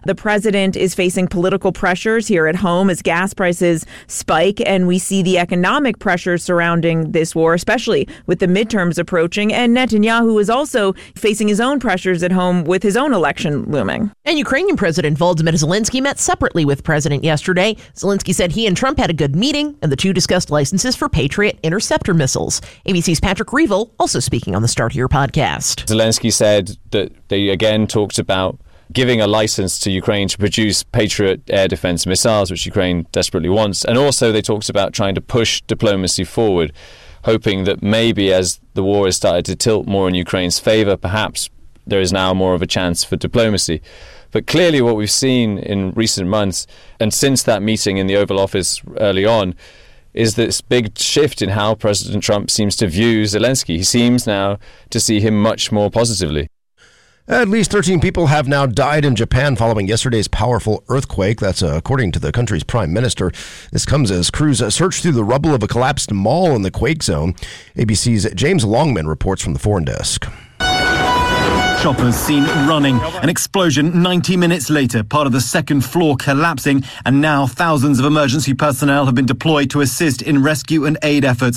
The president is facing political pressures here at home as gas prices spike, and we see the economic pressures surrounding this war, especially with the midterms approaching. And Netanyahu is also facing his own pressures at home with his own election looming. And Ukrainian President Volodymyr Zelensky met separately with President yesterday. Zelensky said he and Trump had a good meeting, and the two discussed licenses for Patriot interceptor missiles. ABC's Patrick Reevell also speaking on the Start Here podcast. Zelensky said that they again talked about giving a license to Ukraine to produce Patriot air defense missiles, which Ukraine desperately wants. And also they talked about trying to push diplomacy forward, hoping that maybe as the war has started to tilt more in Ukraine's favor, perhaps there is now more of a chance for diplomacy. But clearly what we've seen in recent months, and since that meeting in the Oval Office early on, is this big shift in how President Trump seems to view Zelensky. He seems now to see him much more positively. At least 13 people have now died in Japan following yesterday's powerful earthquake. That's according to the country's prime minister. This comes as crews search through the rubble of a collapsed mall in the quake zone. ABC's James Longman reports from the foreign desk. Shoppers seen running. An explosion 90 minutes later, part of the second floor collapsing, and now thousands of emergency personnel have been deployed to assist in rescue and aid efforts.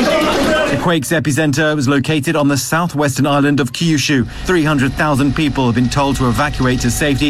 The quake's epicenter was located on the southwestern island of Kyushu. 300,000 people have been told to evacuate to safety.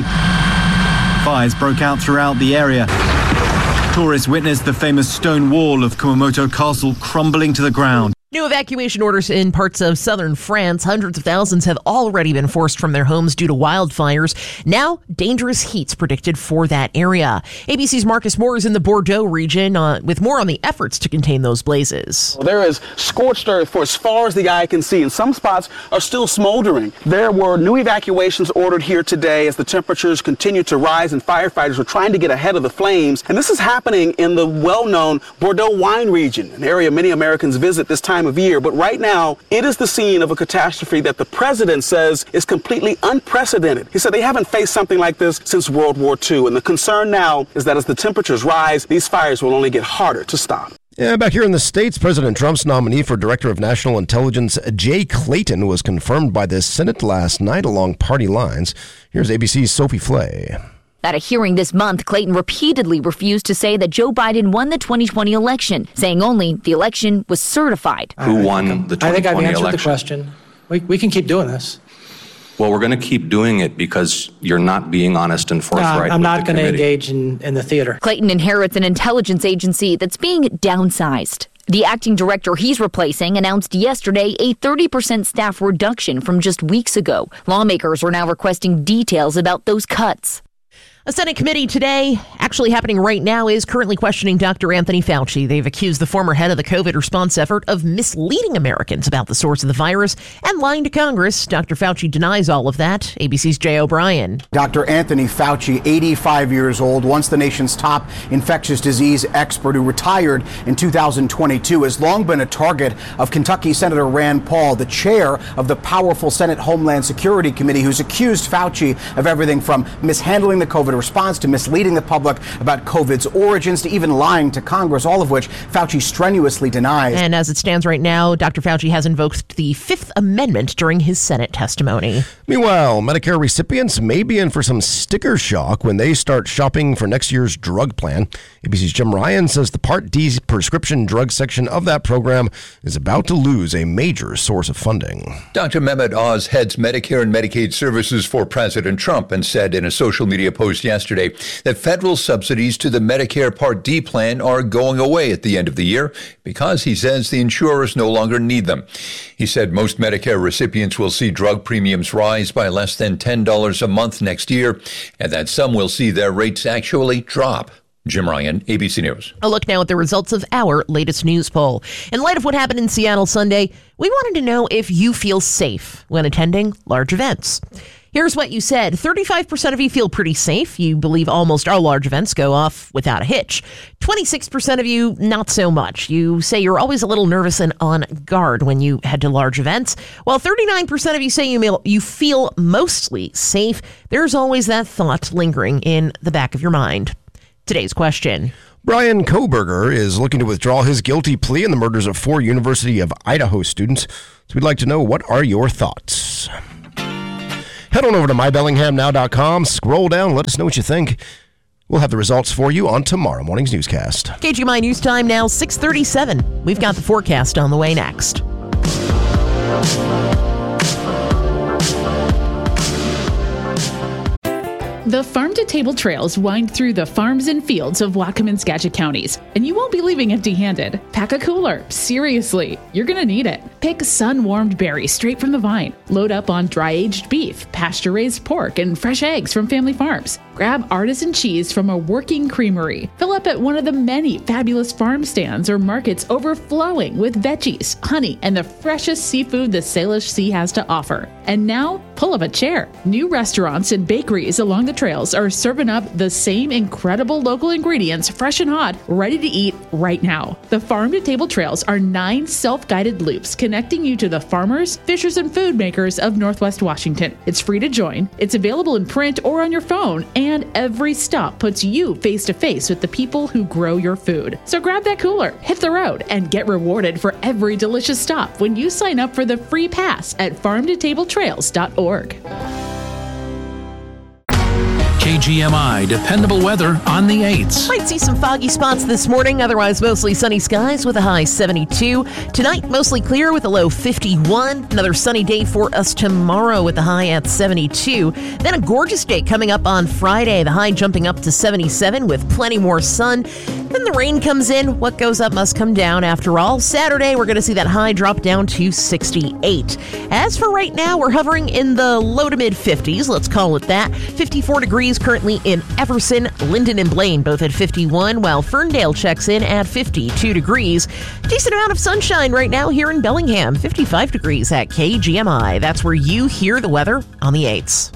Fires broke out throughout the area. Tourists witnessed the famous stone wall of Kumamoto Castle crumbling to the ground. New evacuation orders in parts of southern France. Hundreds of thousands have already been forced from their homes due to wildfires. Now, dangerous heat's predicted for that area. ABC's Marcus Moore is in the Bordeaux region with more on the efforts to contain those blazes. Well, there is scorched earth for as far as the eye can see, and some spots are still smoldering. There were new evacuations ordered here today as the temperatures continue to rise and firefighters are trying to get ahead of the flames. And this is happening in the well-known Bordeaux wine region, an area many Americans visit this time of year. But right now, it is the scene of a catastrophe that the president says is completely unprecedented. He said they haven't faced something like this since World War II. And the concern now is that as the temperatures rise, these fires will only get harder to stop. Yeah, back here in the States, President Trump's nominee for Director of National Intelligence, Jay Clayton, was confirmed by the Senate last night along party lines. Here's ABC's Sophie Flay. At a hearing this month, Clayton repeatedly refused to say that Joe Biden won the 2020 election, saying only the election was certified. Who won the 2020 election? I think I've answered the question. We can keep doing this. Well, we're going to keep doing it because you're not being honest and forthright. I'm not going to engage in the theater. Clayton inherits an intelligence agency that's being downsized. The acting director he's replacing announced yesterday a 30% staff reduction from just weeks ago. Lawmakers are now requesting details about those cuts. A Senate committee today, actually happening right now, is currently questioning Dr. Anthony Fauci. They've accused the former head of the COVID response effort of misleading Americans about the source of the virus and lying to Congress. Dr. Fauci denies all of that. ABC's Jay O'Brien. Dr. Anthony Fauci, 85 years old, once the nation's top infectious disease expert who retired in 2022, has long been a target of Kentucky Senator Rand Paul, the chair of the powerful Senate Homeland Security Committee, who's accused Fauci of everything from mishandling the COVID response to misleading the public about COVID's origins to even lying to Congress, all of which Fauci strenuously denies. And as it stands right now, Dr. Fauci has invoked the Fifth Amendment during his Senate testimony. Meanwhile, Medicare recipients may be in for some sticker shock when they start shopping for next year's drug plan. ABC's Jim Ryan says the Part D prescription drug section of that program is about to lose a major source of funding. Dr. Mehmet Oz heads Medicare and Medicaid services for President Trump and said in a social media post yesterday that federal subsidies to the Medicare Part D plan are going away at the end of the year because he says the insurers no longer need them. He said most Medicare recipients will see drug premiums rise by less than $10 a month next year, and that some will see their rates actually drop. Jim Ryan, ABC News. A look now at the results of our latest news poll. In light of what happened in Seattle Sunday, we wanted to know if you feel safe when attending large events. Here's what you said. 35% of you feel pretty safe. You believe almost all large events go off without a hitch. 26% of you, not so much. You say you're always a little nervous and on guard when you head to large events. While 39% of you say you feel mostly safe, there's always that thought lingering in the back of your mind. Today's question. Brian Kohberger is looking to withdraw his guilty plea in the murders of 4 University of Idaho students. So we'd like to know, what are your thoughts? Head on over to mybellinghamnow.com, scroll down, let us know what you think. We'll have the results for you on tomorrow morning's newscast. KGMI News Time now, 6:37. We've got the forecast on the way next. The farm-to-table trails wind through the farms and fields of Whatcom and Skagit counties, and you won't be leaving empty-handed. Pack a cooler. Seriously, you're going to need it. Pick sun-warmed berries straight from the vine. Load up on dry-aged beef, pasture-raised pork, and fresh eggs from family farms. Grab artisan cheese from a working creamery. Fill up at one of the many fabulous farm stands or markets overflowing with veggies, honey, and the freshest seafood the Salish Sea has to offer. And now, pull up a chair. New restaurants and bakeries along the trails are serving up the same incredible local ingredients, fresh and hot, ready to eat right now. The Farm to Table Trails are 9 self-guided loops connecting you to the farmers, fishers, and food makers of Northwest Washington. It's free to join. It's available in print or on your phone, and every stop puts you face to face with the people who grow your food. So grab that cooler, hit the road, and get rewarded for every delicious stop when you sign up for the free pass at farmtotabletrails.org. KGMI dependable weather on the 8s. Might see some foggy spots this morning, otherwise mostly sunny skies with a high 72. Tonight, mostly clear with a low 51. Another sunny day for us tomorrow with a high at 72. Then a gorgeous day coming up on Friday, the high jumping up to 77 with plenty more sun. Then the rain comes in. What goes up must come down after all. Saturday, we're going to see that high drop down to 68. As for right now, we're hovering in the low to mid 50s. Let's call it that. 54 degrees currently in Everson, Linden, and Blaine, both at 51, while Ferndale checks in at 52 degrees. Decent amount of sunshine right now here in Bellingham, 55 degrees at KGMI. That's where you hear the weather on the 8s.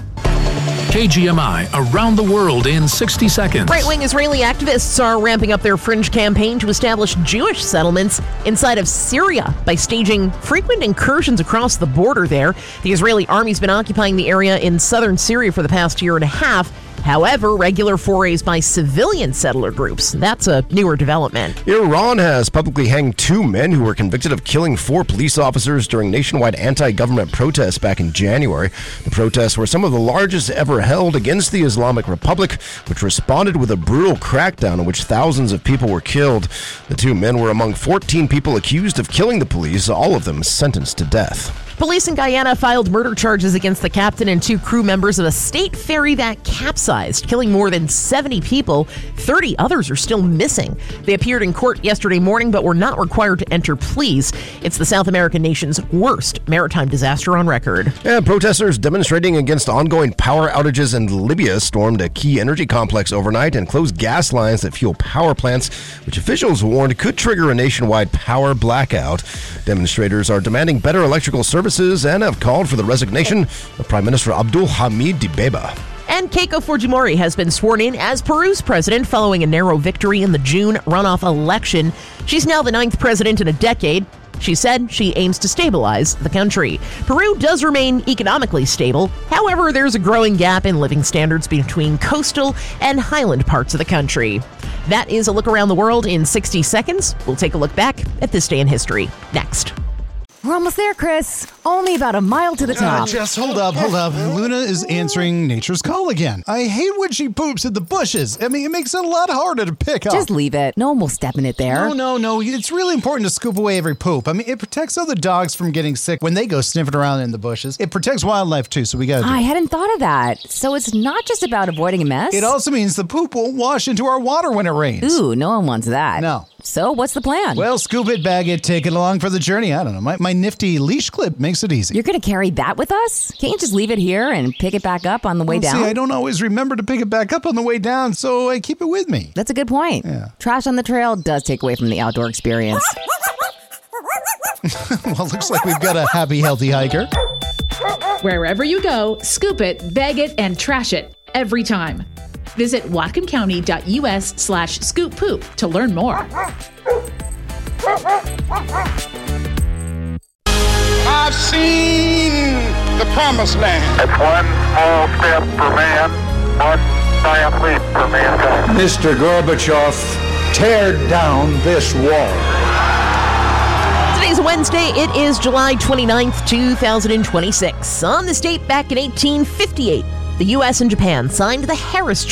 KGMI around the world in 60 seconds. Right-wing Israeli activists are ramping up their fringe campaign to establish Jewish settlements inside of Syria by staging frequent incursions across the border there. The Israeli army's been occupying the area in southern Syria for the past year and a half. However, regular forays by civilian settler groups, that's a newer development. Iran has publicly hanged 2 men who were convicted of killing 4 police officers during nationwide anti-government protests back in January. The protests were some of the largest ever held against the Islamic Republic, which responded with a brutal crackdown in which thousands of people were killed. The 2 men were among 14 people accused of killing the police, all of them sentenced to death. Police in Guyana filed murder charges against the captain and 2 crew members of a state ferry that capsized, killing more than 70 people. 30 others are still missing. They appeared in court yesterday morning, but were not required to enter pleas. It's the South American nation's worst maritime disaster on record. And protesters demonstrating against ongoing power outages in Libya stormed a key energy complex overnight and closed gas lines that fuel power plants, which officials warned could trigger a nationwide power blackout. Demonstrators are demanding better electrical services and have called for the resignation of Prime Minister Abdul Hamid Dibeiba. And Keiko Fujimori has been sworn in as Peru's president following a narrow victory in the June runoff election. She's now the 9th president in a decade. She said she aims to stabilize the country. Peru does remain economically stable. However, there's a growing gap in living standards between coastal and highland parts of the country. That is a look around the world in 60 seconds. We'll take a look back at this day in history next. We're almost there, Chris. Only about a mile to the top. Jess, hold up. Luna is answering nature's call again. I hate when she poops in the bushes. I mean, it makes it a lot harder to pick up. Just leave it. No one will step in it there. No. It's really important to scoop away every poop. I mean, it protects other dogs from getting sick when they go sniffing around in the bushes. It protects wildlife, too, so we gotta do it. I hadn't thought of that. So it's not just about avoiding a mess? It also means the poop won't wash into our water when it rains. Ooh, no one wants that. No. So what's the plan? Well, scoop it, bag it, take it along for the journey. I don't know. My nifty leash clip makes it easy. You're going to carry that with us? Can't you just leave it here and pick it back up on the way down? See, I don't always remember to pick it back up on the way down, so I keep it with me. That's a good point. Yeah. Trash on the trail does take away from the outdoor experience. Well, looks like we've got a happy, healthy hiker. Wherever you go, scoop it, bag it, and trash it every time. Visit whatcomcounty.us/scooppoop to learn more. I've seen the promised land. It's one small step for man, one giant leap for mankind. Mr. Gorbachev, tear down this wall. Today's a Wednesday. It is July 29th, 2026. On this date back in 1858, the U.S. and Japan signed the Harris